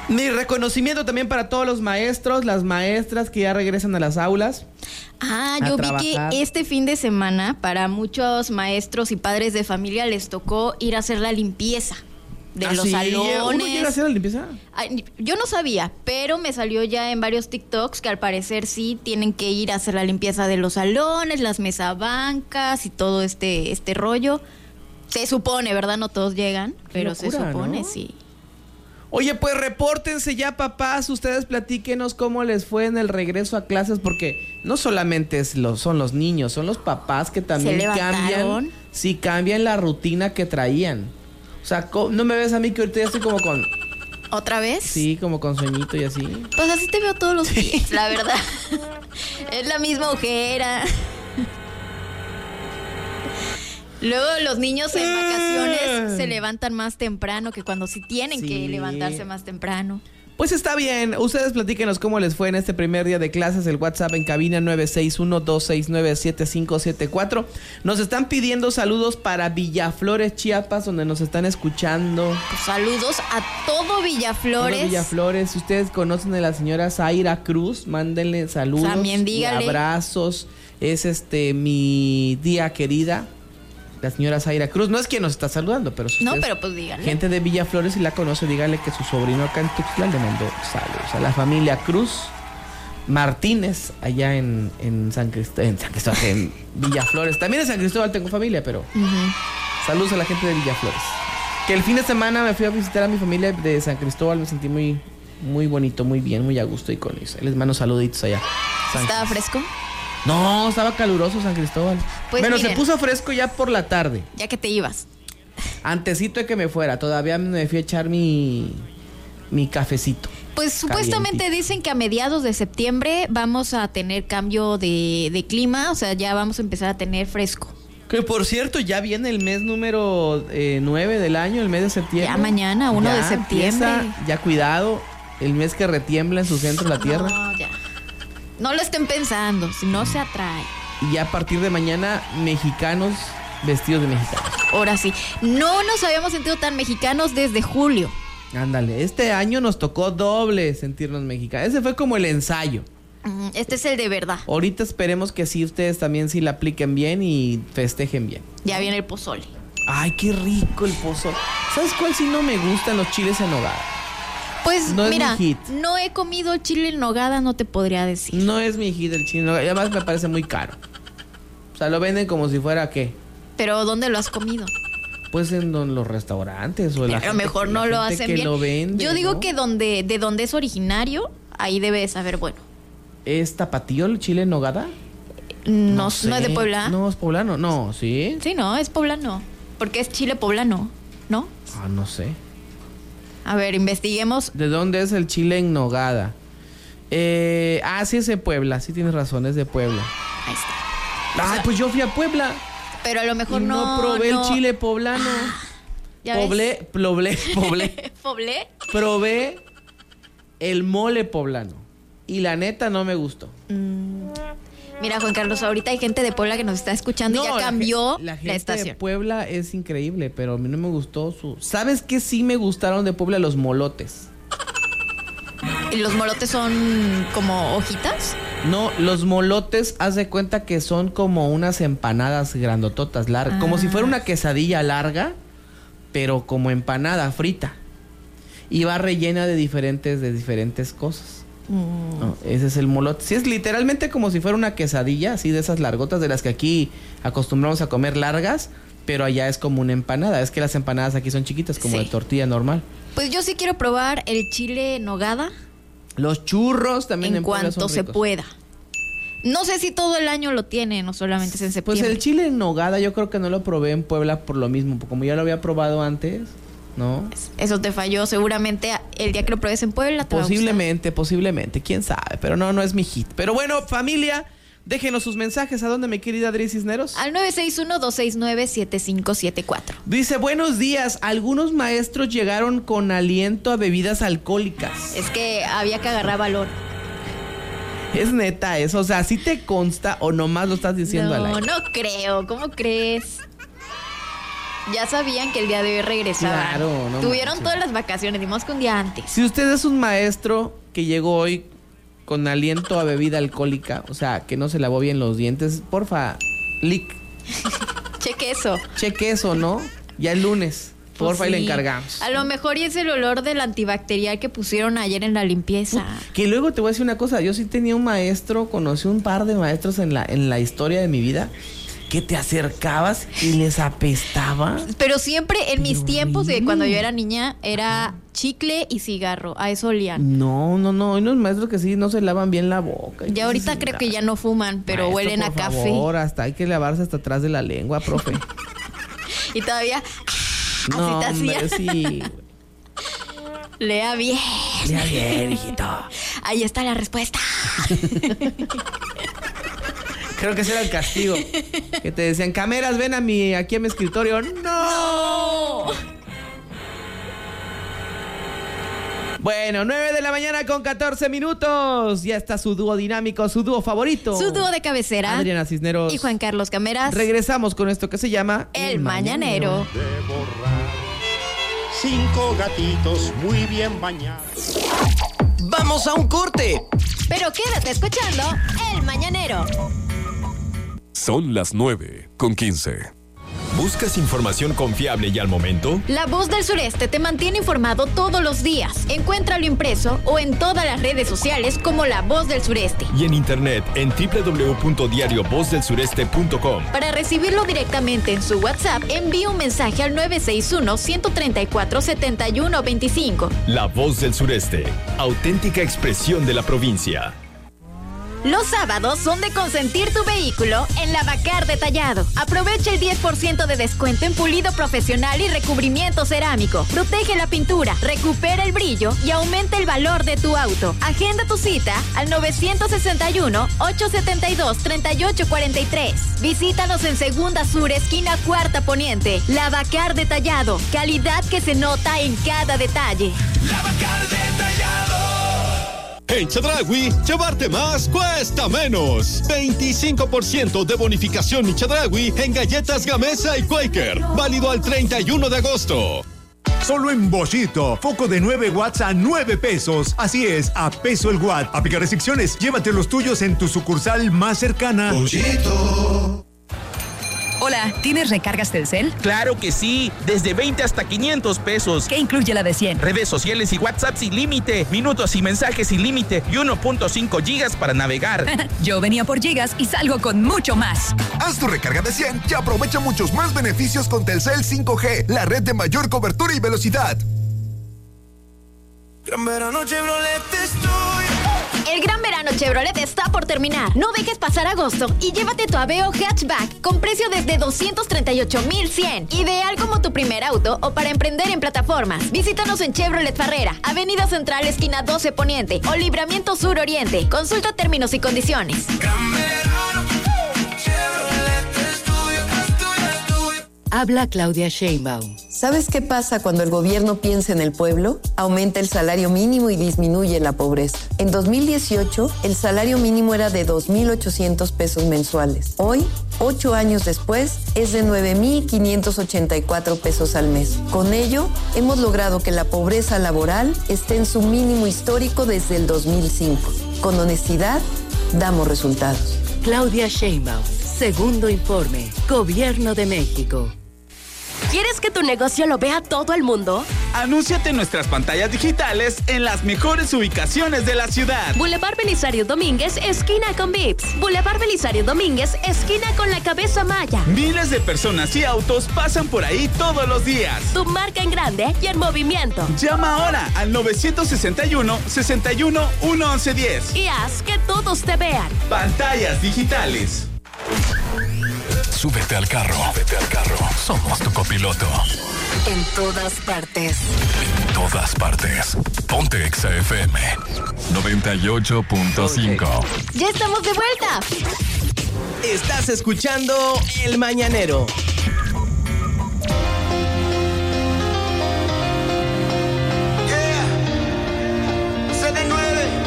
Mi reconocimiento también para todos los maestros, las maestras que ya regresan a las aulas. Yo vi que este fin de semana para muchos maestros y padres de familia les tocó ir a hacer la limpieza de los salones. ¿Uno quiere hacer la limpieza? Yo no sabía, pero me salió ya en varios TikToks que al parecer sí tienen que ir a hacer la limpieza de los salones, las mesabancas y todo este rollo. Se supone, ¿verdad? No todos llegan, pero locura, se supone, ¿no? Sí. Oye, pues repórtense ya, papás. Ustedes platíquenos cómo les fue en el regreso a clases, porque no solamente son los niños, son los papás que también cambian la rutina que traían. O sea, no me ves a mí que ahorita ya estoy como con... ¿Otra vez? Sí, como con sueñito y así. Pues así te veo todos los días, la verdad. Es la misma ojera. Luego los niños en vacaciones se levantan más temprano que cuando sí tienen que levantarse más temprano. Pues está bien, ustedes platíquenos cómo les fue en este primer día de clases. El WhatsApp en cabina 961-269-7574. Nos están pidiendo saludos para Villaflores, Chiapas, donde nos están escuchando. Pues saludos a todo Villaflores. Todo Villaflores. Si ustedes conocen a la señora Zaira Cruz, mándenle saludos. También dígale. Y abrazos. Es mi tía querida, la señora Zaira Cruz. No es quien nos está saludando, pero si pero pues díganle. Gente de Villaflores, si la conoce, dígale que su sobrino acá en Tuxtla le mandó saludos a la familia Cruz Martínez allá en San Cristóbal, en Villaflores. También en San Cristóbal tengo familia, pero saludos a la gente de Villaflores. Que el fin de semana me fui a visitar a mi familia de San Cristóbal, me sentí muy, muy bonito, muy bien, muy a gusto y con eso. Les mando saluditos allá. ¿Estaba fresco? No, estaba caluroso San Cristóbal. Pues bueno, se puso fresco ya por la tarde. Ya que te ibas. Antesito de que me fuera, todavía me fui a echar mi cafecito. Pues supuestamente dicen que a mediados de septiembre vamos a tener cambio de clima, o sea, ya vamos a empezar a tener fresco. Que por cierto, ya viene el mes número 9 del año, el mes de septiembre. Ya mañana, 1 de septiembre. Ya cuidado, el mes que retiembla en su centro la tierra. No, ya. No lo estén pensando, si no se atrae. Y ya a partir de mañana, mexicanos vestidos de mexicanos. Ahora sí, no nos habíamos sentido tan mexicanos desde julio. Ándale, este año nos tocó doble sentirnos mexicanos. Ese fue como el ensayo. Este es el de verdad. Ahorita esperemos que sí ustedes también sí la apliquen bien y festejen bien. Ya viene el pozole. Ay, qué rico el pozole. ¿Sabes cuál sí no me gustan? Los chiles en nogada. Pues no mira, es mi hit. No he comido chile en nogada, no te podría decir. No es mi hit el chile en nogada. Y además me parece muy caro. O sea, lo venden como si fuera ¿qué? ¿Pero dónde lo has comido? Pues en los restaurantes o la gente, mejor no lo hacen bien. Lo vende, yo digo, ¿no? Que de donde es originario, ahí debe de saber bueno. ¿Es tapatío el chile en nogada? No es de Puebla. No, es poblano. No, ¿sí? Sí, no, es poblano. Porque es chile poblano, ¿no? No sé. A ver, investiguemos. ¿De dónde es el chile en nogada? Sí es de Puebla. Sí tienes razón, es de Puebla. Ahí está. Pues yo fui a Puebla. Pero a lo mejor no probé el chile poblano. Probé el mole poblano. Y la neta no me gustó. Mira, Juan Carlos, ahorita hay gente de Puebla que nos está escuchando y ya cambió la gente estación. De Puebla es increíble, pero a mí no me gustó ¿Sabes qué sí me gustaron de Puebla? Los molotes. ¿Y los molotes son como hojitas? No, los molotes, haz de cuenta que son como unas empanadas grandototas, largas. Como si fuera una quesadilla larga, pero como empanada frita. Y va rellena de diferentes cosas. No, ese es el molote. Sí, es literalmente como si fuera una quesadilla, así de esas largotas de las que aquí acostumbramos a comer largas, pero allá es como una empanada. Es que las empanadas aquí son chiquitas, como de tortilla normal. Pues yo sí quiero probar el chile nogada. Los churros también en cuanto se pueda. No sé si todo el año lo tienen o solamente es en septiembre. Pues el chile en nogada yo creo que no lo probé en Puebla por lo mismo, como ya lo había probado antes, ¿no? Eso te falló, seguramente el día que lo pruebes en Puebla te posiblemente, quién sabe, pero no es mi hit. Pero bueno, familia, déjenos sus mensajes. ¿A dónde, mi querida Adri Cisneros? Al 961-269-7574. Dice, buenos días, algunos maestros llegaron con aliento a bebidas alcohólicas. Es que había que agarrar valor. Es neta eso, o sea, ¿sí te consta o nomás lo estás diciendo al aire? No creo, ¿cómo crees? Ya sabían que el día de hoy regresaban. Claro, no Tuvieron manches. todas las vacaciones, dimos que un día antes. Si usted es un maestro que llegó hoy con aliento a bebida alcohólica, o sea, que no se lavó bien los dientes, porfa, Cheque eso. cheque eso, ¿no? Ya el lunes, porfa, Pues y le sí. encargamos. A lo mejor y es el olor del antibacterial que pusieron ayer en la limpieza. Que luego te voy a decir una cosa, yo sí tenía un maestro, conocí un par de maestros en la historia de mi vida, que te acercabas y les apestaba. Pero siempre en mis Pero tiempos de horrible. cuando yo era niña era chicle y cigarro. A eso olían. No, hay unos maestros que sí no se lavan bien la boca. Ya ahorita creo que ya no fuman, pero Maestro, huelen a por café. favor, hasta hay que lavarse hasta atrás de la lengua, profe. Y todavía No, así te hombre, hacía. sí. Lea bien. Ya bien, hijito. Ahí está la respuesta. Creo que ese era el castigo. Que te decían, cameras, ven aquí a mi escritorio. ¡No! Bueno, 9 de la mañana con 14 minutos. Ya está su dúo dinámico, su dúo favorito. Su dúo de cabecera. Adriana Cisneros. Y Juan Carlos Cameras. Regresamos con esto que se llama El Mañanero. De borrar 5 gatitos muy bien bañados. ¡Vamos a un corte! Pero quédate escuchando El Mañanero. Son las 9:15. ¿Buscas información confiable y al momento? La Voz del Sureste te mantiene informado todos los días. Encuéntralo impreso o en todas las redes sociales como La Voz del Sureste. Y en internet en www.diariovozdelsureste.com. Para recibirlo directamente en su WhatsApp, envíe un mensaje al 961-134-7125. La Voz del Sureste, auténtica expresión de la provincia. Los sábados son de consentir tu vehículo en Lavacar Detallado. Aprovecha el 10% de descuento en pulido profesional y recubrimiento cerámico. Protege la pintura, recupera el brillo y aumenta el valor de tu auto. Agenda tu cita al 961-872-3843. Visítanos en Segunda Sur, esquina Cuarta Poniente. Lavacar Detallado. Calidad que se nota en cada detalle. En Chedraui, llevarte más cuesta menos. 25% de bonificación y Chedraui en galletas Gamesa y Quaker. Válido al 31 de agosto. Solo en Boschito, foco de 9 watts a 9 pesos. Así es, a peso el watt. Aplica restricciones, llévate los tuyos en tu sucursal más cercana. Boschito. Hola, ¿tienes recargas Telcel? Claro que sí, desde 20 hasta 500 pesos. ¿Qué incluye la de 100? Redes sociales y WhatsApp sin límite, minutos y mensajes sin límite y 1.5 gigas para navegar. Yo venía por gigas y salgo con mucho más. Haz tu recarga de 100 y aprovecha muchos más beneficios con Telcel 5G, la red de mayor cobertura y velocidad. Gran verano Chevrolet estoy. El Gran Verano Chevrolet está por terminar. No dejes pasar agosto y llévate tu Aveo Hatchback con precio desde 238,100. Ideal como tu primer auto o para emprender en plataformas. Visítanos en Chevrolet Farrera, Avenida Central, esquina 12 Poniente o Libramiento Sur Oriente. Consulta términos y condiciones. Gran verano Chevrolet es tuyo. Habla Claudia Sheinbaum. ¿Sabes qué pasa cuando el gobierno piensa en el pueblo? Aumenta el salario mínimo y disminuye la pobreza. En 2018, el salario mínimo era de 2,800 pesos mensuales. Hoy, 8 años después, es de 9,584 pesos al mes. Con ello, hemos logrado que la pobreza laboral esté en su mínimo histórico desde el 2005. Con honestidad, damos resultados. Claudia Sheinbaum, segundo informe, Gobierno de México. ¿Quieres que tu negocio lo vea todo el mundo? Anúnciate en nuestras pantallas digitales en las mejores ubicaciones de la ciudad. Boulevard Belisario Domínguez, esquina con Vips. Boulevard Belisario Domínguez, esquina con la Cabeza Maya. Miles de personas y autos pasan por ahí todos los días. Tu marca en grande y en movimiento. Llama ahora al 961-61-11110. Y haz que todos te vean. Pantallas digitales. Súbete al carro. Somos tu copiloto. En todas partes. En todas partes. Ponte Exa FM 98.5. ¡Ya estamos de vuelta! Estás escuchando El Mañanero.